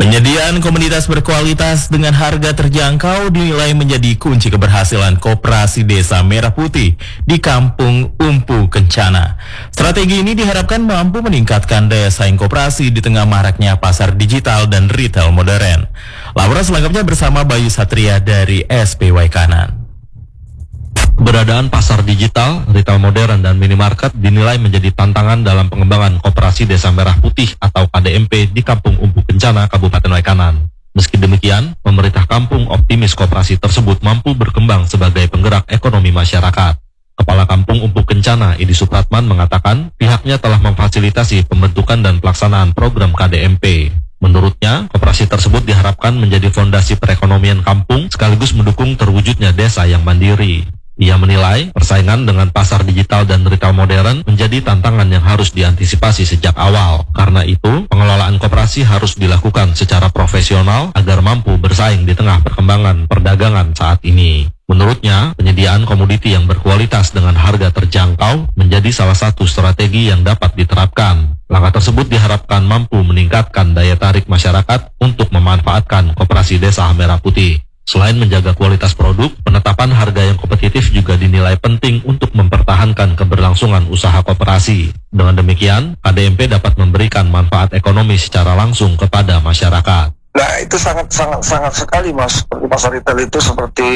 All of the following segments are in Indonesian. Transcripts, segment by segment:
Penyediaan komoditas berkualitas dengan harga terjangkau dinilai menjadi kunci keberhasilan Koperasi Desa Merah Putih di Kampung Umpu Kencana. Strategi ini diharapkan mampu meningkatkan daya saing koperasi di tengah maraknya pasar digital dan retail modern. Laporan selengkapnya bersama Bayu Satria dari SPY Kanan. Keberadaan pasar digital, retail modern, dan minimarket dinilai menjadi tantangan dalam pengembangan Koperasi Desa Merah Putih atau KDMP di Kampung Umpu Kencana, Kabupaten Waikanan. Meski demikian, pemerintah kampung optimis koperasi tersebut mampu berkembang sebagai penggerak ekonomi masyarakat. Kepala Kampung Umpu Kencana, Edi Supratman, mengatakan pihaknya telah memfasilitasi pembentukan dan pelaksanaan program KDMP. Menurutnya, koperasi tersebut diharapkan menjadi fondasi perekonomian kampung sekaligus mendukung terwujudnya desa yang mandiri. Ia menilai persaingan dengan pasar digital dan retail modern menjadi tantangan yang harus diantisipasi sejak awal. Karena itu, pengelolaan koperasi harus dilakukan secara profesional agar mampu bersaing di tengah perkembangan perdagangan saat ini. Menurutnya, penyediaan komoditi yang berkualitas dengan harga terjangkau menjadi salah satu strategi yang dapat diterapkan. Langkah tersebut diharapkan mampu meningkatkan daya tarik masyarakat untuk memanfaatkan Koperasi Desa Merah Putih. Selain menjaga kualitas produk, penetapan harga yang kompetitif juga dinilai penting untuk mempertahankan keberlangsungan usaha koperasi. Dengan demikian, KDMP dapat memberikan manfaat ekonomi secara langsung kepada masyarakat. Nah, itu sangat sekali, Mas. Seperti pasar retail itu seperti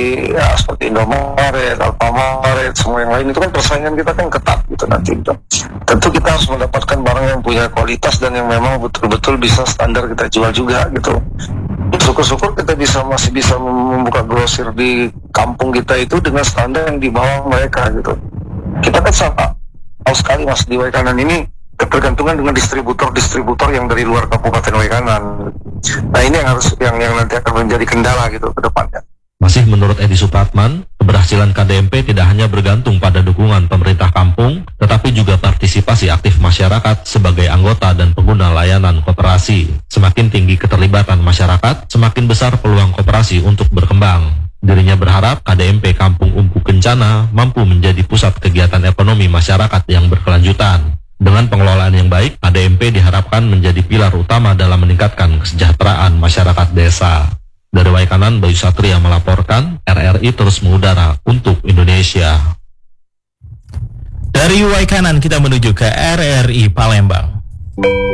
Indomaret, Alfamaret, semua yang lain itu kan persaingan kita kan ketat gitu nanti. Tentu kita harus mendapatkan barang yang punya kualitas dan yang memang betul-betul bisa standar kita jual juga gitu. Syukur-syukur kita masih bisa membuka grosir di kampung kita itu dengan standar yang di bawah mereka gitu. Kita kan tahu sekali, Mas, di Waikanan ini bergantungan dengan distributor yang dari luar Kabupaten Waikanan. Nah, ini yang nanti akan menjadi kendala gitu ke depannya. Masih menurut Edi Supratman, keberhasilan KDMP tidak hanya bergantung pada dukungan pemerintah kampung, tetapi juga partisipasi aktif masyarakat sebagai anggota dan pengguna layanan koperasi. Semakin tinggi keterlibatan masyarakat, semakin besar peluang koperasi untuk berkembang. Dirinya berharap KDMP Kampung Umpu Kencana mampu menjadi pusat kegiatan ekonomi masyarakat yang berkelanjutan. Dengan pengelolaan yang baik, KDMP diharapkan menjadi pilar utama dalam meningkatkan kesejahteraan masyarakat desa. Dari Waikanan, Bayu Satria melaporkan, RRI terus mengudara untuk Indonesia. Dari Waikanan kita menuju ke RRI Palembang.